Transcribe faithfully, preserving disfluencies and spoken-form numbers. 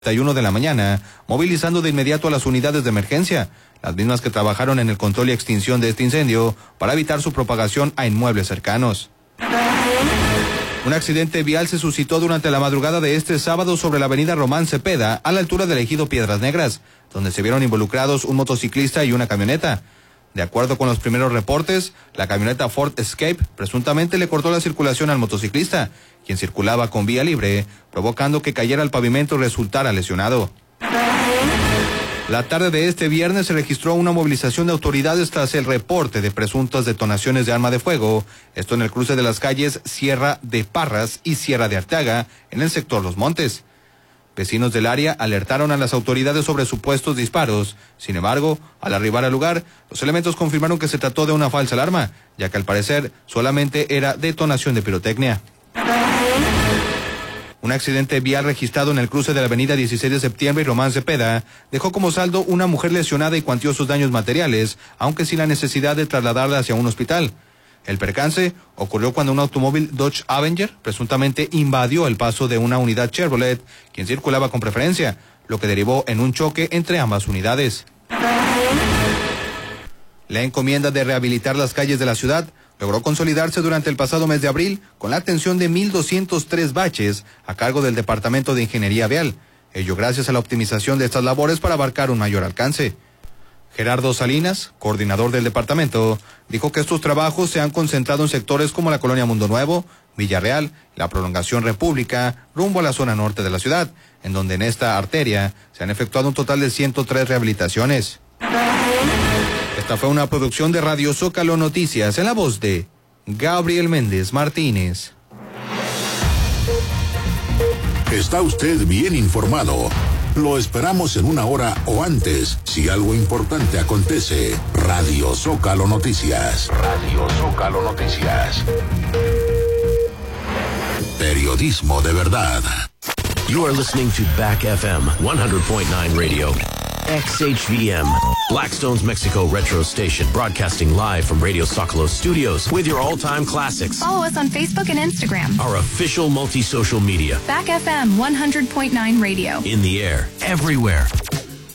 uno de la mañana, movilizando de inmediato a las unidades de emergencia, las mismas que trabajaron en el control y extinción de este incendio para evitar su propagación a inmuebles cercanos. Un accidente vial se suscitó durante la madrugada de este sábado sobre la avenida Román Cepeda, a la altura del ejido Piedras Negras, donde se vieron involucrados un motociclista y una camioneta. De acuerdo con los primeros reportes, la camioneta Ford Escape presuntamente le cortó la circulación al motociclista, quien circulaba con vía libre, provocando que cayera al pavimento y resultara lesionado. La tarde de este viernes se registró una movilización de autoridades tras el reporte de presuntas detonaciones de arma de fuego, esto en el cruce de las calles Sierra de Parras y Sierra de Arteaga, en el sector Los Montes. Vecinos del área alertaron a las autoridades sobre supuestos disparos. Sin embargo, al arribar al lugar, los elementos confirmaron que se trató de una falsa alarma, ya que al parecer solamente era detonación de pirotecnia. Un accidente vial registrado en el cruce de la avenida dieciséis de septiembre y Román Cepeda dejó como saldo una mujer lesionada y cuantiosos daños materiales, aunque sin la necesidad de trasladarla hacia un hospital. El percance ocurrió cuando un automóvil Dodge Avenger presuntamente invadió el paso de una unidad Chevrolet, quien circulaba con preferencia, lo que derivó en un choque entre ambas unidades. La encomienda de rehabilitar las calles de la ciudad logró consolidarse durante el pasado mes de abril con la atención de mil doscientos tres baches a cargo del Departamento de Ingeniería Vial, ello gracias a la optimización de estas labores para abarcar un mayor alcance. Gerardo Salinas, coordinador del departamento, dijo que estos trabajos se han concentrado en sectores como la Colonia Mundo Nuevo, Villarreal, la prolongación República, rumbo a la zona norte de la ciudad, en donde en esta arteria se han efectuado un total de ciento tres rehabilitaciones. Esta fue una producción de Radio Zócalo Noticias en la voz de Gabriel Méndez Martínez. Está usted bien informado. Lo esperamos en una hora o antes, si algo importante acontece. Radio Zócalo Noticias. Radio Zócalo Noticias. Periodismo de verdad. You are listening to Back F M one hundred point nine Radio. X H V M, Blackstone's Mexico Retro Station, broadcasting live from Radio Zócalo Studios with your all-time classics. Follow us on Facebook and Instagram. Our official multi-social media. Back F M one hundred point nine Radio. In the air, everywhere.